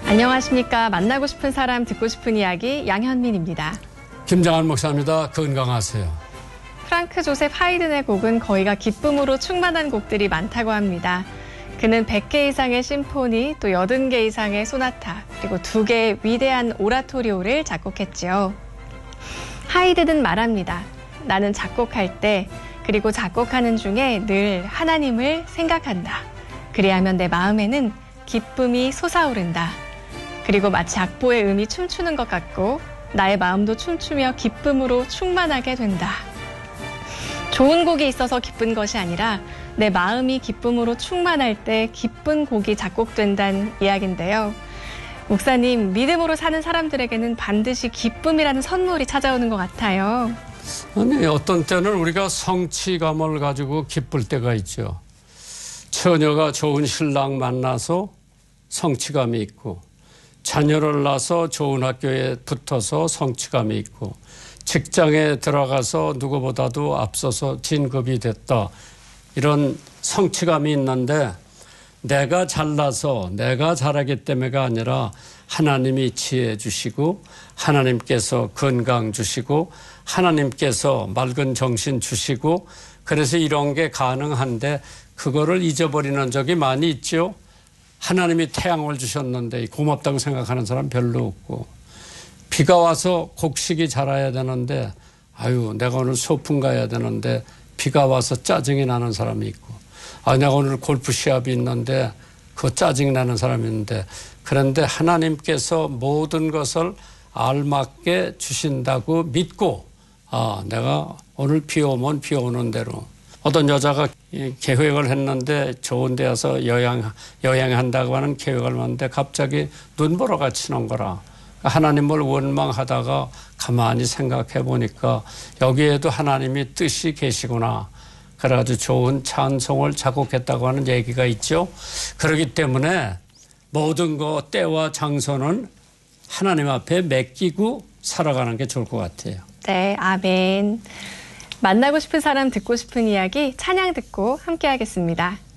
안녕하십니까. 만나고 싶은 사람 듣고 싶은 이야기 양현민입니다. 김장한 목사입니다. 건강하세요. 프랑크 조셉 하이든의 곡은 거의가 기쁨으로 충만한 곡들이 많다고 합니다. 그는 100개 이상의 심포니, 또 80개 이상의 소나타, 그리고 2개의 위대한 오라토리오를 작곡했지요. 하이든은 말합니다. 나는 작곡할 때, 그리고 작곡하는 중에 늘 하나님을 생각한다. 그리하면 내 마음에는 기쁨이 솟아오른다. 그리고 마치 악보의 음이 춤추는 것 같고 나의 마음도 춤추며 기쁨으로 충만하게 된다. 좋은 곡이 있어서 기쁜 것이 아니라 내 마음이 기쁨으로 충만할 때 기쁜 곡이 작곡된다는 이야기인데요. 목사님, 믿음으로 사는 사람들에게는 반드시 기쁨이라는 선물이 찾아오는 것 같아요. 아니, 어떤 때는 우리가 성취감을 가지고 기쁠 때가 있죠. 처녀가 좋은 신랑 만나서 성취감이 있고, 자녀를 낳아서 좋은 학교에 붙어서 성취감이 있고, 직장에 들어가서 누구보다도 앞서서 진급이 됐다. 이런 성취감이 있는데, 내가 잘나서 내가 잘하기 때문에가 아니라 하나님이 지혜 주시고, 하나님께서 건강 주시고, 하나님께서 맑은 정신 주시고, 그래서 이런 게 가능한데 그거를 잊어버리는 적이 많이 있죠. 하나님이 태양을 주셨는데 고맙다고 생각하는 사람 별로 없고, 비가 와서 곡식이 자라야 되는데 아유 내가 오늘 소풍 가야 되는데 비가 와서 짜증이 나는 사람이 있고, 내가 오늘 골프 시합이 있는데 그거 짜증이 나는 사람이 있는데, 그런데 하나님께서 모든 것을 알맞게 주신다고 믿고 내가 오늘 비 오면 비 오는 대로, 어떤 여자가 계획을 했는데 좋은 데 와서 여행한다고 하는 계획을 했는데 갑자기 눈보라가 치는 거라. 하나님을 원망하다가 가만히 생각해 보니까 여기에도 하나님이 뜻이 계시구나. 그래가지고 좋은 찬송을 작곡했다고 하는 얘기가 있죠. 그렇기 때문에 모든 거 때와 장소는 하나님 앞에 맡기고 살아가는 게 좋을 것 같아요. 네, 아멘. 만나고 싶은 사람 듣고 싶은 이야기 찬양 듣고 함께 하겠습니다.